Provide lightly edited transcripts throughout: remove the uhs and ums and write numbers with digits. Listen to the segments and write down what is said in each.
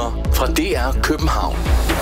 Nyheder fra DR København.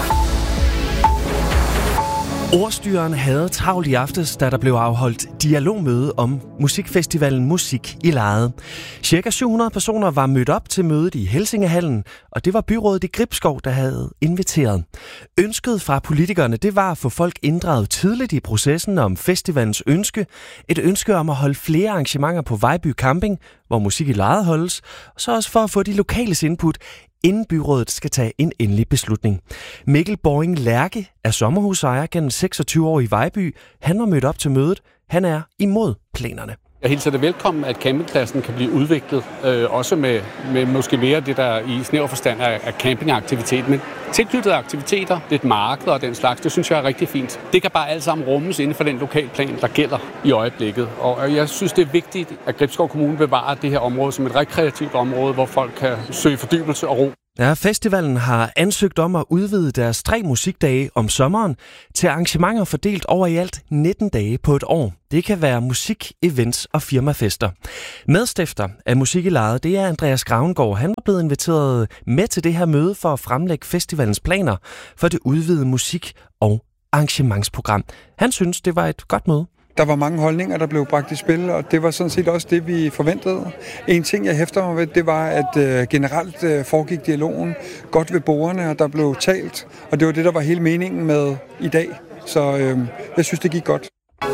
Ordstyreren havde travlt i aftes, da der blev afholdt dialogmøde om musikfestivalen Musik i Lejet. Cirka 700 personer var mødt op til mødet i Helsingehallen, og det var byrådet i Gribskov, der havde inviteret. Ønsket fra politikerne, det var at få folk inddraget tidligt i processen om festivalens ønske. Et ønske om at holde flere arrangementer på Vejby Camping, hvor Musik i Lejet holdes, og så også for at få de lokales input, inden byrådet skal tage en endelig beslutning. Mikkel Boring Lærke er sommerhusejer gennem 26 år i Vejby. Han var mødt op til mødet. Han er imod planerne. Jeg hilser det velkommen, at campingpladsen kan blive udviklet, også med måske mere det, der i snæver forstand er campingaktivitet. Men tilknyttede aktiviteter, lidt marked og den slags, det synes jeg er rigtig fint. Det kan bare alt sammen rummes inden for den lokalplan, der gælder i øjeblikket. Og jeg synes, det er vigtigt, at Gribskov Kommune bevarer det her område som et rekreativt område, hvor folk kan søge fordybelse og ro. Ja, festivalen har ansøgt om at udvide deres 3 musikdage om sommeren til arrangementer fordelt over i alt 19 dage på et år. Det kan være musik, events og firmafester. Medstifter af Musik i Lejet, det er Andreas Gravengård. Han var blevet inviteret med til det her møde for at fremlægge festivalens planer for det udvidede musik- og arrangementsprogram. Han synes, det var et godt møde. Der var mange holdninger, der blev bragt i spil, og det var sådan set også det, vi forventede. En ting, jeg hæfter mig ved, det var, at generelt foregik dialogen godt ved bordene, og der blev talt, og det var det, der var hele meningen med i dag. Så jeg synes, det gik godt.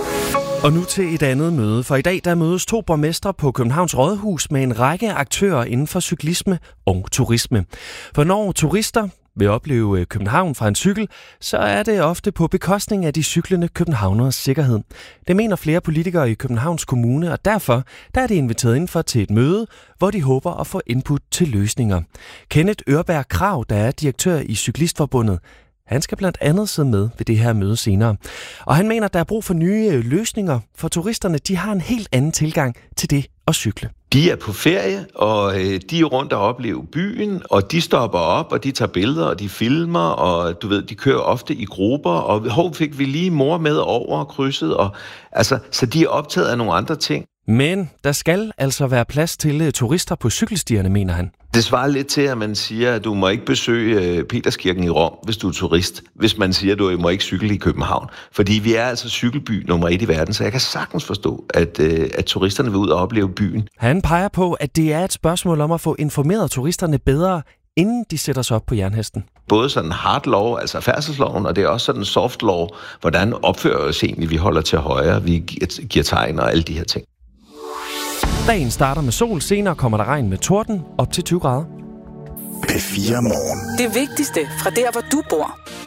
Og nu til et andet møde, for i dag der mødes 2 borgmestre på Københavns Rådhus med en række aktører inden for cyklisme og turisme. For når turister vil opleve København fra en cykel, så er det ofte på bekostning af de cyklende københavneres sikkerhed. Det mener flere politikere i Københavns Kommune, og derfor der er det inviteret indenfor til et møde, hvor de håber at få input til løsninger. Kenneth Ørberg Krag, der er direktør i Cyklistforbundet, han skal blandt andet sidde med ved det her møde senere. Og han mener, at der er brug for nye løsninger, for turisterne de har en helt anden tilgang til det at cykle. De er på ferie, og de er rundt og oplever byen, og de stopper op, og de tager billeder, og de filmer, og du ved, de kører ofte i grupper, og fik vi lige mor med over krydset, og altså, så de er optaget af nogle andre ting. Men der skal altså være plads til turister på cykelstierne, mener han. Det svarer lidt til, at man siger, at du må ikke besøge Peterskirken i Rom, hvis du er turist. Hvis man siger, at du må ikke cykle i København. Fordi vi er altså cykelby nummer 1 i verden, så jeg kan sagtens forstå, at turisterne vil ud og opleve byen. Han peger på, at det er et spørgsmål om at få informeret turisterne bedre, inden de sætter sig op på jernhesten. Både sådan hard law, altså færdselsloven, og det er også sådan soft law, hvordan opfører os egentlig, vi holder til højre, vi giver tegn og alle de her ting. Dagen starter med sol, senere kommer der regn med torden op til 20 grader. P4 Morgen. Det vigtigste fra der, hvor du bor.